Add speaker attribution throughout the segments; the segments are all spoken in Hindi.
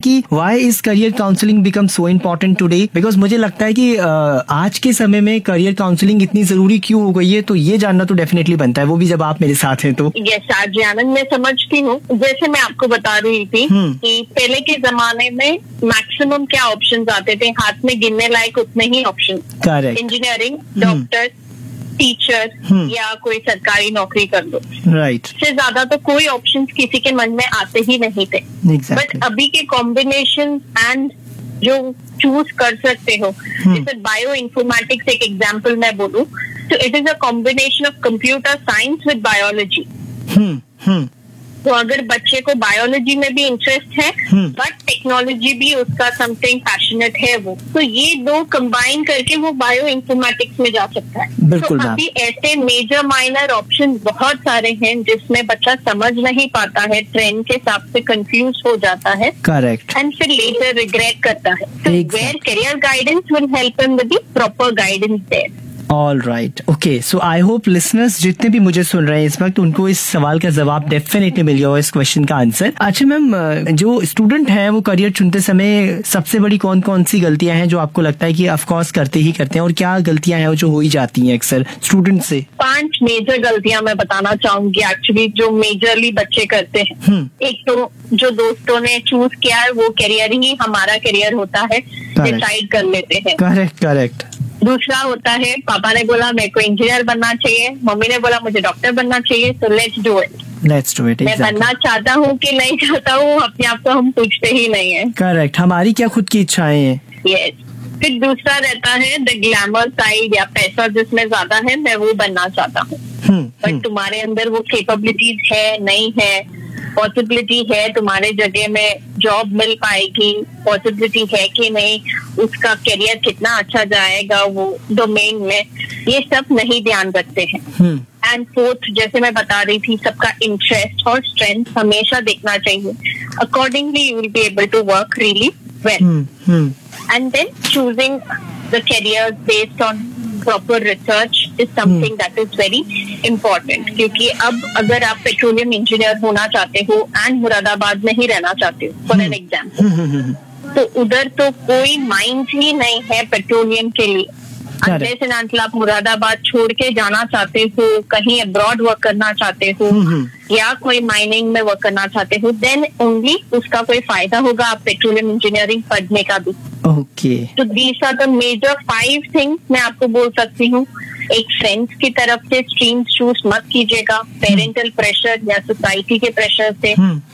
Speaker 1: कि why is career counselling become so important today, because मुझे लगता है कि आज के समय में करियर काउंसलिंग इतनी जरूरी क्यों हो गई है, तो ये जानना तो डेफिनेटली बनता है, वो भी जब आप मेरे साथ हैं तो।
Speaker 2: यस आरजे आनंद, मैं समझती हूँ। जैसे मैं आपको बता रही थी कि पहले के जमाने में मैक्सिमम क्या ऑप्शंस आते थे, हाथ में गिनने लायक उतने ही option.
Speaker 1: Correct.
Speaker 2: Engineering, doctor, teacher या कोई सरकारी नौकरी कर लो,
Speaker 1: राइट।
Speaker 2: से ज्यादा तो कोई ऑप्शंस किसी के मन में आते ही नहीं थे। बट अभी के कॉम्बिनेशन एंड जो चूज कर सकते हो, जैसे बायो इन्फॉर्मेटिक्स एक एग्जाम्पल मैं बोलूं तो it is a combination of computer science with biology. तो अगर बच्चे को बायोलॉजी में भी इंटरेस्ट है बट टेक्नोलॉजी भी उसका समथिंग पैशनेट है वो, तो ये दो कंबाइन करके वो बायो इन्फॉर्मेटिक्स में जा सकता है।
Speaker 1: बिल्कुल।
Speaker 2: तो अभी ऐसे मेजर माइनर ऑप्शन बहुत सारे हैं जिसमें बच्चा समझ नहीं पाता है, ट्रेंड के हिसाब से कंफ्यूज हो जाता है।
Speaker 1: करेक्ट।
Speaker 2: एंड फिर लेटर रिग्रेट करता है। तो where career guidance will help him with the proper guidance there.
Speaker 1: All right, okay. So I hope listeners जितने भी मुझे सुन रहे हैं इस वक्त, उनको इस सवाल का जवाब डेफिनेटली मिल गया हो, इस क्वेश्चन का आंसर। अच्छा मैम, जो स्टूडेंट हैं वो करियर चुनते समय सबसे बड़ी कौन कौन सी गलतियां हैं जो आपको लगता है कि ऑफ कोर्स करते ही करते हैं, और क्या गलतियां हैं जो हो ही जाती हैं अक्सर स्टूडेंट से?
Speaker 2: 5 मेजर गलतियां मैं बताना चाहूंगी एक्चुअली, जो मेजरली बच्चे करते हैं। एक तो जो दोस्तों ने चूज किया है वो करियर ही हमारा करियर होता है, डिसाइड कर लेते हैं।
Speaker 1: करेक्ट।
Speaker 2: दूसरा होता है, पापा ने बोला मेरे को इंजीनियर बनना चाहिए, मम्मी ने बोला मुझे डॉक्टर बनना चाहिए, तो लेट्स डू इट। मैं बनना चाहता हूँ कि नहीं चाहता हूँ, अपने आप को हम पूछते ही नहीं है।
Speaker 1: करेक्ट, हमारी क्या खुद की इच्छाएं हैं।
Speaker 2: यस। फिर दूसरा रहता है द ग्लैमर साइड, या पैसा जिसमें ज्यादा है मैं वो बनना चाहता हूँ। बट तुम्हारे अंदर वो कैपेबिलिटीज है नहीं है, पॉसिबिलिटी है तुम्हारे जगह में जॉब मिल पाएगी, पॉसिबिलिटी है कि नहीं, उसका करियर कितना अच्छा जाएगा वो डोमेन में, ये सब नहीं ध्यान रखते हैं। एंड फोर्थ, जैसे मैं बता रही थी, सबका इंटरेस्ट और स्ट्रेंथ हमेशा देखना चाहिए। Accordingly you will be able to work really well. And then choosing the career based on proper research is something that is very important, क्योंकि अब अगर आप पेट्रोलियम इंजीनियर होना चाहते हो एंड मुरादाबाद में ही रहना चाहते हो फॉर एन एग्जाम्पल, तो उधर तो कोई माइंड ही नहीं है पेट्रोलियम के लिए। अनलेस एंड अंटिल आप मुरादाबाद छोड़ के जाना चाहते हो, कहीं अब्रॉड वर्क करना चाहते हो या कोई माइनिंग में वर्क करना चाहते हो, देन ओनली उसका कोई फायदा होगा आप पेट्रोलियम इंजीनियरिंग पढ़ने का भी।
Speaker 1: ओके।
Speaker 2: तो these are the major 5 things मैं आपको बोल सकती हूँ। एक फ्रेंड्स की तरफ से स्ट्रीम चूज मत कीजिएगा, पेरेंटल प्रेशर या सोसाइटी के प्रेशर से।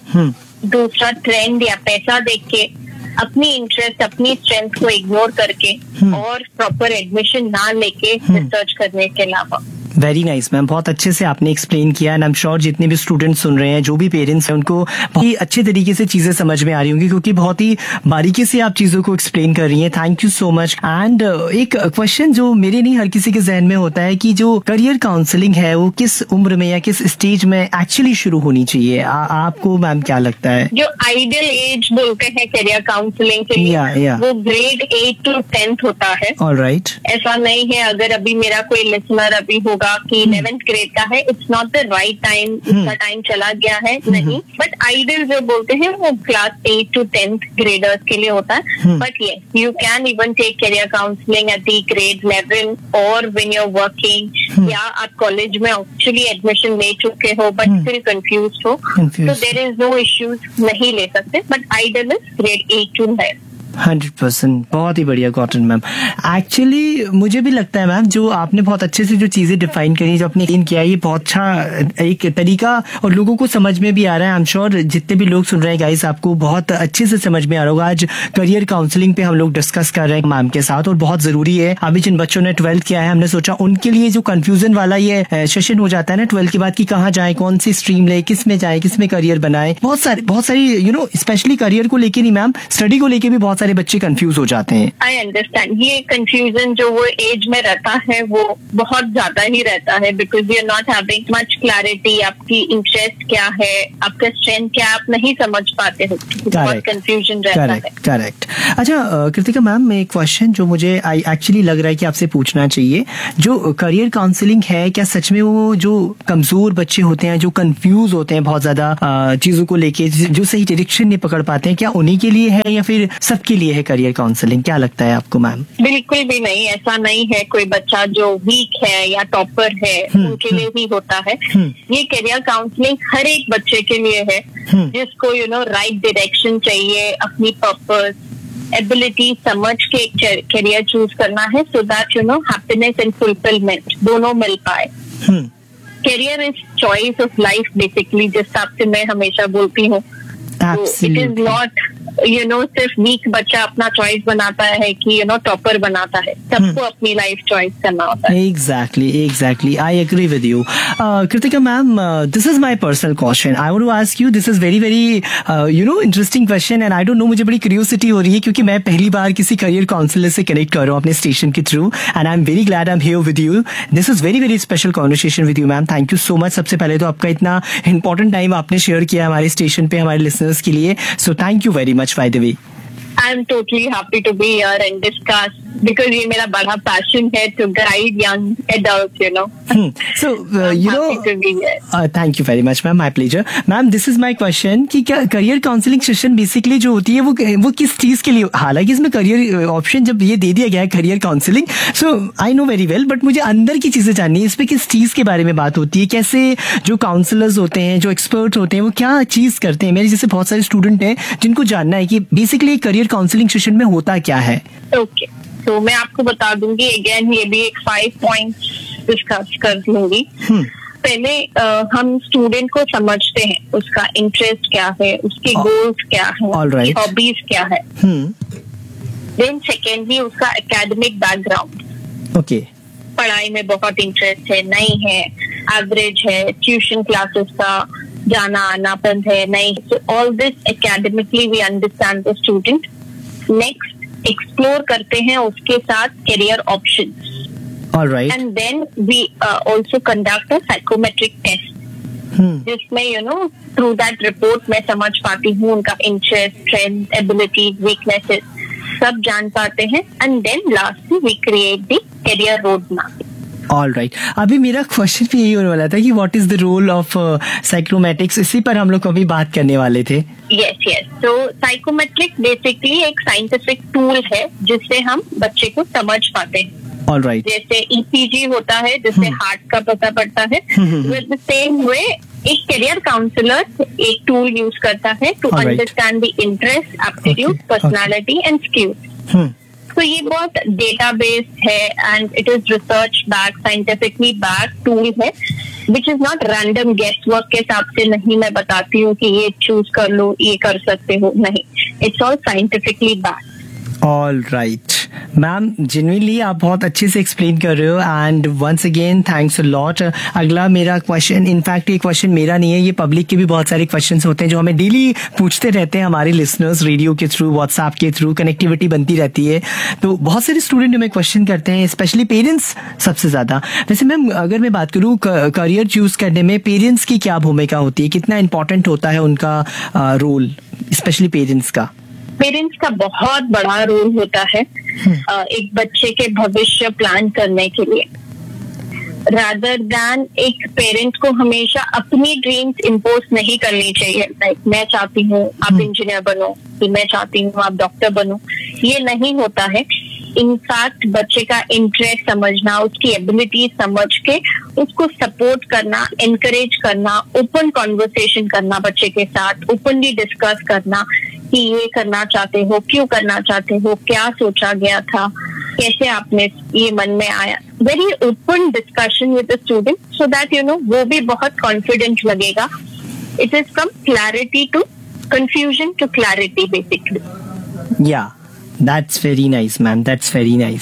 Speaker 2: दूसरा, ट्रेंड या पैसा देख के, अपनी इंटरेस्ट अपनी स्ट्रेंथ को इग्नोर करके और प्रॉपर एडमिशन ना लेके रिसर्च करने के अलावा।
Speaker 1: वेरी नाइस मैम, बहुत अच्छे से आपने एक्सप्लेन किया। एंड आई एम श्योर जितने भी स्टूडेंट्स सुन रहे हैं, जो भी पेरेंट्स हैं, उनको बहुत ही अच्छे तरीके से चीजें समझ में आ रही होंगी, क्योंकि बहुत ही बारीकी से आप चीजों को एक्सप्लेन कर रही हैं। Thank you so much. And एक क्वेश्चन जो मेरे नहीं हर किसी के जहन में होता है कि जो करियर काउंसलिंग है वो किस उम्र में या किस स्टेज में एक्चुअली शुरू होनी चाहिए? आपको मैम क्या लगता है?
Speaker 2: जो आइडियल एज बोलते हैं करियर काउंसलिंग के लिए, वो ग्रेड 8 to 10th होता है।
Speaker 1: ऑलराइट।
Speaker 2: ऐसा नहीं है अगर अभी मेरा कोई लिसनर अभी होगा कि 11th ग्रेड का है, it's not the right time, उसका टाइम चला गया है, नहीं। बट आइडियल जो बोलते हैं वो क्लास 8 to 10th ग्रेडर्स के लिए होता है। बट ये you can even take career counselling at the grade 11 और व्हेन यू आर वर्किंग, या आप कॉलेज में एक्चुअली एडमिशन ले चुके हो बट स्टिल कंफ्यूज हो, तो देयर इज नो इश्यूज, नहीं ले सकते। But ideal is grade 8 to 9।
Speaker 1: 100%, बहुत ही बढ़िया कॉटन मैम। एक्चुअली मुझे भी लगता है मैम, जो आपने बहुत अच्छे से जो चीजें डिफाइन करी, जो आपने किया, ये बहुत अच्छा एक तरीका और लोगों को समझ में भी आ रहा है। आई एम श्योर जितने भी लोग सुन रहे हैं गाइस, आपको बहुत अच्छे से समझ में आ रहा होगा। आज करियर काउंसलिंग पे हम लोग डिस्कस कर रहे हैं मैम के साथ, और बहुत जरूरी है। अभी जिन बच्चों ने 12th किया है, हमने सोचा उनके लिए जो कंफ्यूजन वाला ये सेशन हो जाता है ना 12th के बाद, कि कहाँ जाए, कौन सी स्ट्रीम ले, किस में जाए, किस में करियर बनाए, बहुत सारी स्पेशली करियर को लेकर नहीं मैम, स्टडी को लेकर भी बहुत सारे बच्चे कंफ्यूज हो जाते हैं.
Speaker 2: I understand. ये कंफ्यूजन जो वो एज में रहता है वो बहुत ज्यादा ही रहता है, because you are not having much clarity. आपकी इंटरेस्ट क्या है, आपका स्ट्रेंथ क्या, आप नहीं समझ पाते हो. बहुत कंफ्यूजन रहता है.
Speaker 1: करेक्ट. अच्छा कृतिका मैम, एक क्वेश्चन जो मुझे एक्चुअली लग रहा है कि आपसे पूछना चाहिए, जो करियर काउंसलिंग है, क्या सच में वो जो कमजोर बच्चे होते हैं, जो कंफ्यूज होते हैं बहुत ज्यादा चीजों को लेके, जो सही डायरेक्शन नहीं पकड़ पाते हैं, क्या उन्हीं के लिए है या फिर सबके लिए है करियर काउंसलिंग? क्या लगता है आपको मैम?
Speaker 2: बिल्कुल भी नहीं, ऐसा नहीं है. कोई बच्चा जो वीक है या टॉपर है उनके लिए ही होता है. ये करियर काउंसलिंग हर एक बच्चे के लिए है जिसको राइट डायरेक्शन चाहिए, अपनी पर्पस, एबिलिटी समझ के करियर चूज करना है, so that happiness and fulfilment दोनों मिल पाए. Career is choice of life basically, जिस हिसाब से मैं हमेशा बोलती हूँ. इट इज नॉट सिर्फ वीक बच्चा अपना चॉइस बनाता है कि टॉपर बनाता है. सबको अपनी लाइफ चॉइस करना होता है.
Speaker 1: Exactly I agree with you. Kritika ma'am, this is my personal question. I want to ask you, this is very very interesting question and I don't know, मुझे बड़ी क्यूरियोसिटी हो रही है क्योंकि मैं पहली बार किसी करियर काउंसलर से कनेक्ट कर रहा हूँ अपने स्टेशन के through, and I am very glad I am here with you. This is very very special conversation with you ma'am. Thank you so much. सबसे पहले तो आपका इतना इंपॉर्टेंट टाइम आपने शेयर किया हमारे स्टेशन पे हमारे लिसनर्स के लिए, so thank you very much. By the way,
Speaker 2: I'm totally happy to be here and discuss, because ये मेरा बड़ा passion है to guide young adults,
Speaker 1: So,
Speaker 2: happy to be here.
Speaker 1: Thank you very much, ma'am. My pleasure. Ma'am, this is my question कि क्या करियर काउंसलिंग सेशन बेसिकली जो होती है वो किस चीज के लिए? हालांकि इसमें करियर ऑप्शन जब ये दे दिया गया है career counselling, so I know very well, but मुझे अंदर की चीजें जाननी है. इस पे किस चीज के बारे में बात होती है? कैसे जो काउंसलर्स होते हैं, जो एक्सपर्ट होते हैं, वो क्या चीज करते हैं? मेरे जैसे बहुत सारे स्टूडेंट हैं जिनको जानना है कि बेसिकली करियर काउंसलिंग सेशन में होता क्या है.
Speaker 2: ओके, तो मैं आपको बता दूंगी. अगेन ये भी एक 5 पॉइंट्स डिस्कस कर लूंगी. पहले हम स्टूडेंट को समझते हैं, उसका इंटरेस्ट क्या है, उसके गोल्स क्या है, उसकी हॉबीज क्या है. देन सेकेंडली उसका एकेडमिक बैकग्राउंड.
Speaker 1: ओके,
Speaker 2: पढ़ाई में बहुत इंटरेस्ट है, नहीं है, एवरेज है, ट्यूशन क्लासेस का जाना आना बंद है, नहीं. So all this academically we understand the student. Next explore करते हैं उसके साथ career options.
Speaker 1: All right.
Speaker 2: And then we also conduct a psychometric test. जिसमें through that report मैं समझ पाती हूँ उनका इंटरेस्ट, स्ट्रेंथ, एबिलिटीज, वीकनेसेस सब जान पाते हैं. And then lastly we create the career road map.
Speaker 1: All right. अभी मेरा क्वेश्चन भी यही होने वाला था कि what is the role of psychometrics. इसी पर हम लोग अभी बात करने वाले थे.
Speaker 2: यस. तो साइकोमेट्रिक बेसिकली एक साइंटिफिक टूल है जिससे हम बच्चे को समझ पाते हैं.
Speaker 1: All right.
Speaker 2: जैसे ECG होता है जिससे हार्ट का पता पड़ता है, विद द सेम वे एक करियर काउंसलर एक टूल यूज करता है to understand the interest, aptitude, personality and skills. तो ये बहुत डेटाबेस है and it is research back, scientifically back tool है, which is not random guess work के हिसाब से नहीं मैं बताती हूँ कि ये चूज कर लो, ये कर सकते हो, नहीं. It's all scientifically back.
Speaker 1: All right ma'am, genuinely आप बहुत अच्छे से एक्सप्लेन कर रहे हो and once again thanks a lot. अगला मेरा क्वेश्चन, इनफैक्ट ये क्वेश्चन मेरा नहीं है, ये पब्लिक के भी बहुत सारे क्वेश्चंस होते हैं जो हमें डेली पूछते रहते हैं हमारे लिसनर्स, रेडियो के थ्रू, व्हाट्सएप के थ्रू, कनेक्टिविटी बनती रहती है. तो बहुत सारे स्टूडेंट हमें क्वेश्चन करते हैं, स्पेशली पेरेंट्स सबसे ज्यादा. वैसे मैम अगर मैं बात करूँ करियर चूज करने में पेरेंट्स की क्या भूमिका होती है, कितना इंपॉर्टेंट होता है उनका रोल, स्पेशली पेरेंट्स का?
Speaker 2: पेरेंट्स का बहुत बड़ा रोल होता है एक बच्चे के भविष्य प्लान करने के लिए. रादर दैन एक पेरेंट को हमेशा अपनी ड्रीम्स इम्पोज नहीं करनी चाहिए. लाइक मैं चाहती हूँ आप इंजीनियर बनो, मैं चाहती हूँ आप डॉक्टर बनो, ये नहीं होता है. इनफैक्ट बच्चे का इंटरेस्ट समझना, उसकी एबिलिटी समझ के उसको सपोर्ट करना, एनकरेज करना, ओपन कॉन्वर्सेशन करना बच्चे के साथ, ओपनली डिस्कस करना कि ये करना चाहते हो, क्यों करना चाहते हो, क्या सोचा गया था, कैसे आपने ये मन में आया. Very open discussion with the student so that वो भी बहुत कॉन्फिडेंट लगेगा. It is from clarity to confusion to clarity basically.
Speaker 1: या That's very nice, ma'am. That's very nice.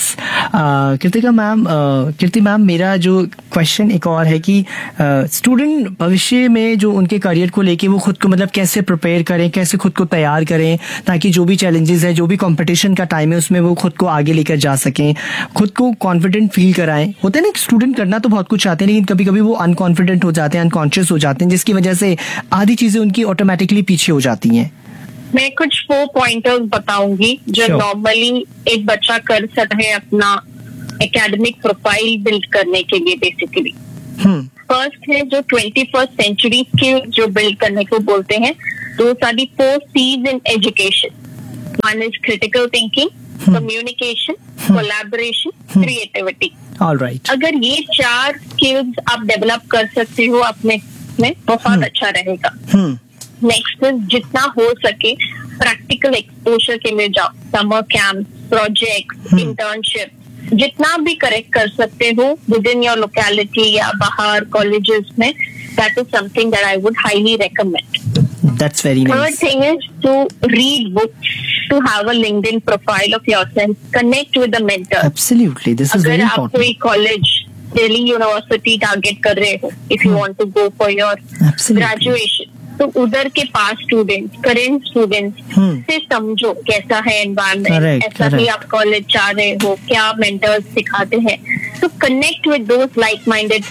Speaker 1: Kirti ma'am मेरा जो क्वेश्चन एक और है कि स्टूडेंट भविष्य में जो उनके करियर को लेके वो खुद को मतलब कैसे प्रिपेयर करें, कैसे खुद को तैयार करें ताकि जो भी चैलेंजेस है, जो भी कंपटीशन का टाइम है उसमें वो खुद को आगे लेकर जा सकें, खुद को कॉन्फिडेंट फील कराएं। होता है ना, स्टूडेंट करना तो बहुत कुछ चाहते हैं लेकिन कभी कभी वो अनकॉन्फिडेंट हो जाते हैं, अनकॉन्शियस हो जाते हैं, जिसकी वजह से आधी चीजें उनकी ऑटोमेटिकली पीछे हो जाती हैं।
Speaker 2: मैं कुछ 4 पॉइंटर्स बताऊंगी जो नॉर्मली एक बच्चा कर सकता है अपना एकेडमिक प्रोफाइल बिल्ड करने के लिए। बेसिकली फर्स्ट है जो 21st सेंचुरी के जो बिल्ड करने को बोलते हैं, those are the 4 C's in education. One is critical thinking, communication, collaboration, creativity.
Speaker 1: Alright,
Speaker 2: अगर ये 4 स्किल्स आप डेवलप कर सकते हो अपने में, बहुत अच्छा रहेगा। नेक्स्ट इज जितना हो सके प्रैक्टिकल एक्सपोजर के लिए जाओ, समर कैंप, प्रोजेक्ट, इंटर्नशिप, जितना भी करेक्ट कर सकते हो विद इन योर लोकेलिटी या बाहर कॉलेजेस में, that is something that I would highly recommend.
Speaker 1: That's very nice.
Speaker 2: Third thing is to read books, to have a LinkedIn profile of yourself, connect with the mentor.
Speaker 1: Absolutely, this is very
Speaker 2: important. अगर आप कोई
Speaker 1: important.
Speaker 2: College, Delhi university target कर रहे हो, if you want to go for your graduation, तो उधर के पास स्टूडेंट, करेंट स्टूडेंट्स से समझो कैसा है एनवायरनमेंट, ऐसा भी आप कॉलेज चाह रहे हो, क्या मेंटर्स सिखाते हैं, तो connect with those like minded